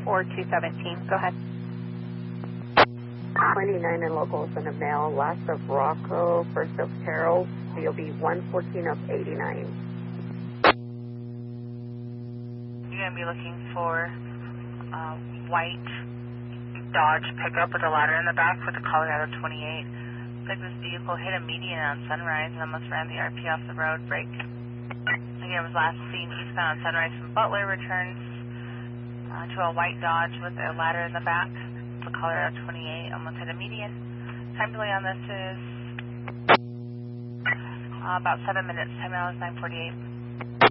4217. Go ahead. 29 and locals in a male, last of Rocco, first of Carroll, COB 114 of 89. You're going to be looking for white Dodge pickup with a ladder in the back with a Colorado 28. Looks like this vehicle hit a median on Sunrise and almost ran the RP off the road. Brake. Again, was last seen eastbound on Sunrise from Butler. Returns to a white Dodge with a ladder in the back. The Colorado 28 almost hit a median. Time delay on this is about 7 minutes. Time now is 9:48.